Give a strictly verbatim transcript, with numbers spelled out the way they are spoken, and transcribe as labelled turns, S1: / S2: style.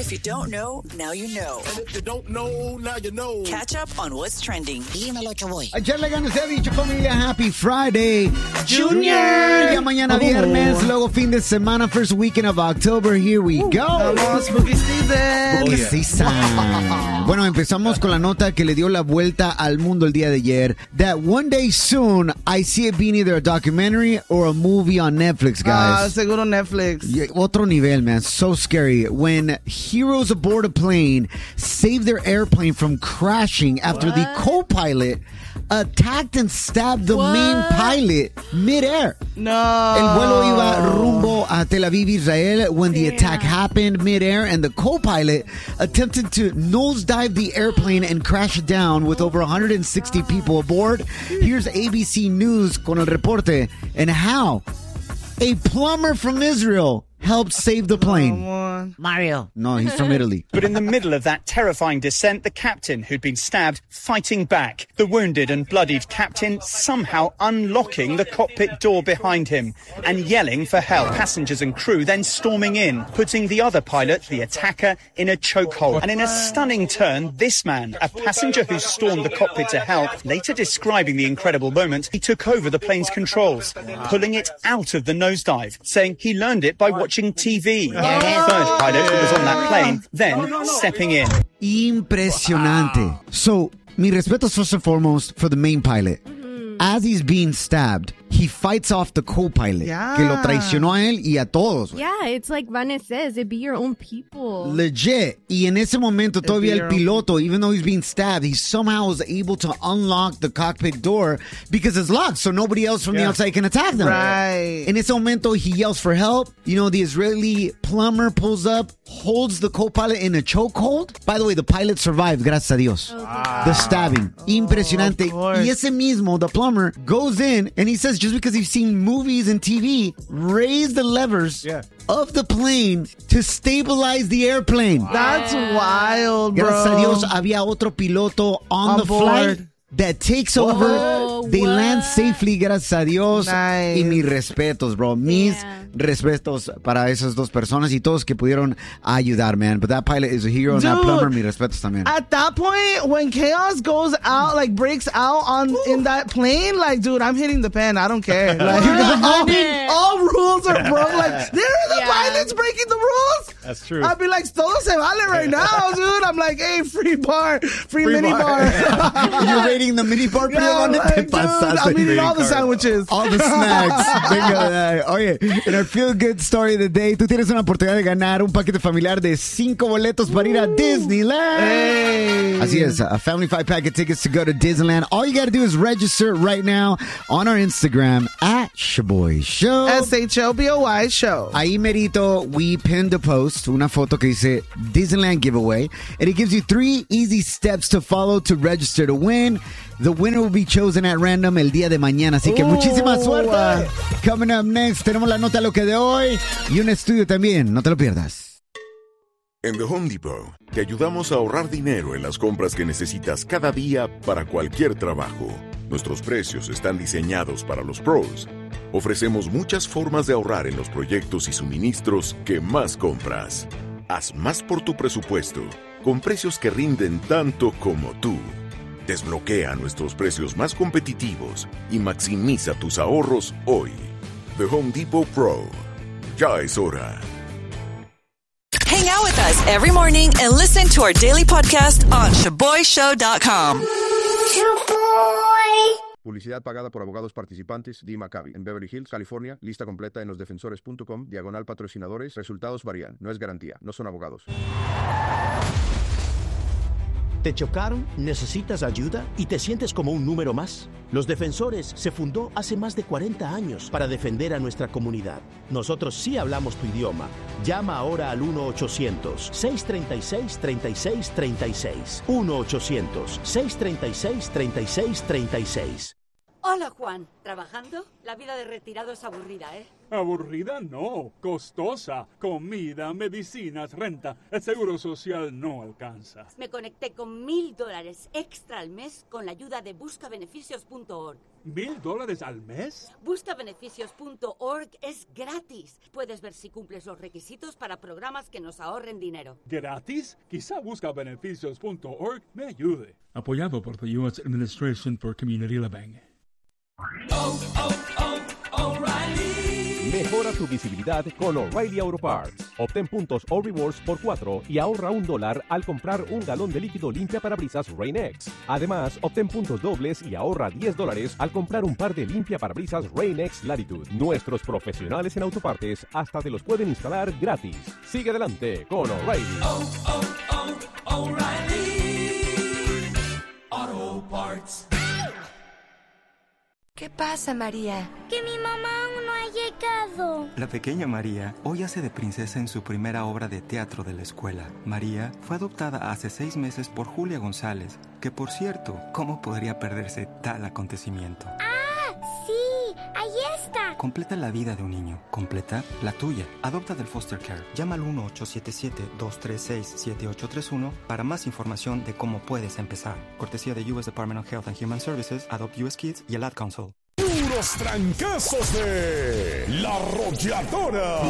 S1: If you don't know, now you know.
S2: And if you don't know, now you know.
S1: Catch up on what's trending.
S3: Dímelo, Choboy.
S4: Ayer le ganas, se ha dicho, familia, Happy Friday.
S3: Junior.
S4: Ya mañana viernes,
S3: Oh.
S4: luego fin de semana, first weekend of October. Here we go.
S3: Vamos, spooky season.
S4: Spooky season. Bueno, empezamos con la nota que le dio la vuelta al mundo el día de ayer. That one day soon, I see it being either a documentary or a movie on Netflix,
S3: Ah,
S4: guys.
S3: seguro Netflix.
S4: Yeah, otro nivel, man. So scary. When heroes aboard a plane save their airplane from crashing after the co-pilot attacked and stabbed the main pilot mid-air.
S3: No.
S4: El vuelo iba rumbo a Tel Aviv, Israel, when the attack happened mid-air, and the co-pilot attempted to nosedive the airplane and crash it down with over one hundred sixty people aboard. Here's A B C News con el reporte and how a plumber from Israel helped save the plane.
S3: Mario.
S4: No, he's from Italy.
S5: But in the middle of that terrifying descent, the captain, who'd been stabbed, fighting back. The wounded and bloodied captain somehow unlocking the cockpit door behind him and yelling for help. Passengers and crew then storming in, putting the other pilot, the attacker, in a chokehold. And in a stunning turn, this man, a passenger who stormed the cockpit to help, later describing the incredible moment, he took over the plane's controls, pulling it out of the nosedive, saying he learned it by watching T V. Third pilot who was on that plane, then stepping in.
S4: Impresionante. So, mi respetos first and foremost for the main pilot. As he's being stabbed, he fights off the co-pilot,
S3: Yeah.
S4: que lo traicionó a él y a todos.
S6: Yeah, it's like Vanessa says, it be your own people.
S4: Legit. Y en ese momento todavía el
S3: be your
S4: piloto, even though he's being stabbed, he somehow was able to unlock the cockpit door because it's locked, so nobody else from the outside can attack them.
S3: Right.
S4: En ese momento, he yells for help. You know, the Israeli plumber pulls up, holds the co-pilot in a chokehold. By the way, the pilot survived, gracias a Dios. The stabbing. Impresionante.
S3: of course.
S4: Y ese mismo, the plumber, goes in and he says, just because you've seen movies and T V, raise the levers of the plane to stabilize the airplane.
S3: That's wild, bro.
S4: Gracias a Dios, había otro piloto on,
S3: On
S4: the
S3: board.
S4: flight that takes over.
S6: Oh,
S4: They
S6: what?
S4: land safely, gracias a Dios.
S3: Nice.
S4: Y mis respetos, bro. Mis
S6: Yeah.
S4: respetos para esas dos personas y todos que pudieron ayudar, man. But that pilot is a hero and that
S3: Dude.
S4: plumber, mis respetos también.
S3: At that point, when chaos goes out, like breaks out on in that plane, like, dude, I'm hitting the pen. I don't care. Like, all, all rules are broke. Like, there are the
S6: Yeah.
S3: pilots breaking the rules.
S7: That's true.
S3: I'd be like, todo se vale right now, dude. I'm like, hey, free bar, free, mini bar.
S4: You're rating the mini bar,
S3: Yeah,
S4: ¿dónde
S3: like,
S4: te
S3: dude,
S4: pasaste?
S3: I'm eating all the sandwiches.
S4: All the snacks. Venga, oye, in our feel good story of the day, tú tienes una oportunidad de ganar un paquete familiar de cinco boletos para ir a Disneyland.
S3: Hey.
S4: Así es, a family five packet tickets to go to Disneyland. All you got to do is register right now on our Instagram at Shaboy Show.
S3: S H O B O Y show.
S4: Ahí merito, we pinned a post, una foto que dice Disneyland giveaway, and it gives you three easy steps to follow to register to win. The winner will be chosen at random el día de mañana, así que
S3: Ooh.
S4: muchísima suerte. Coming up next, tenemos la nota lo que de hoy y un estudio también, no te lo pierdas.
S8: En The Home Depot, te ayudamos a ahorrar dinero en las compras que necesitas cada día para cualquier trabajo. Nuestros precios están diseñados para los pros. Ofrecemos muchas formas de ahorrar en los proyectos y suministros que más compras. Haz más por tu presupuesto, con precios que rinden tanto como tú. Desbloquea nuestros precios más competitivos y maximiza tus ahorros hoy. The Home Depot Pro. Ya es hora.
S1: Hang out with us every morning and listen to our daily podcast on shaboy show dot com.
S9: Publicidad pagada por abogados participantes. Dee Maccabi, en Beverly Hills, California. Lista completa en losdefensores punto com. Diagonal patrocinadores. Resultados varían. No es garantía. No son abogados.
S10: ¿Te chocaron? ¿Necesitas ayuda? ¿Y te sientes como un número más? Los Defensores se fundó hace más de cuarenta años para defender a nuestra comunidad. Nosotros sí hablamos tu idioma. Llama ahora al uno ochocientos, seiscientos treinta y seis, treinta y seis treinta y seis. uno ochocientos, seiscientos treinta y seis, treinta y seis treinta y seis.
S7: Hola, Juan. ¿Trabajando? La vida de retirado es aburrida, ¿eh?
S11: Aburrida no, costosa. Comida, medicinas, renta. El seguro social no alcanza.
S7: Me conecté con mil dólares extra al mes con la ayuda de busca beneficios punto org.
S11: ¿Mil dólares al mes?
S7: busca beneficios punto org es gratis. Puedes ver si cumples los requisitos para programas que nos ahorren dinero.
S11: ¿Gratis? Quizá busca beneficios punto org me ayude.
S12: Apoyado por the U S Administration for Community Living.
S13: Oh, oh, oh, O'Reilly. Mejora tu visibilidad con O'Reilly Auto Parts. Obtén puntos o rewards por cuatro y ahorra un dólar al comprar un galón de líquido limpia parabrisas Rain-X. Además, obtén puntos dobles y ahorra diez dólares al comprar un par de limpia parabrisas Rain-X Latitude. Nuestros profesionales en autopartes hasta te los pueden instalar gratis. Sigue adelante con O'Reilly. Oh, oh, oh, O'Reilly Auto Parts.
S14: ¿Qué pasa, María?
S15: Que mi mamá aún no ha llegado.
S16: La pequeña María hoy hace de princesa en su primera obra de teatro de la escuela. María fue adoptada hace seis meses por Julia González, que por cierto, ¿cómo podría perderse tal acontecimiento?
S15: ¡Ah, sí! ¡Ahí está!
S16: Completa la vida de un niño. Completa la tuya. Adopta del Foster Care. Llama al uno ocho siete siete, dos tres seis, siete ocho tres uno para más información de cómo puedes empezar. Cortesía de U S Department of Health and Human Services, Adopt U S Kids y el Ad Council.
S2: Puros trancazos de La Arrolladora.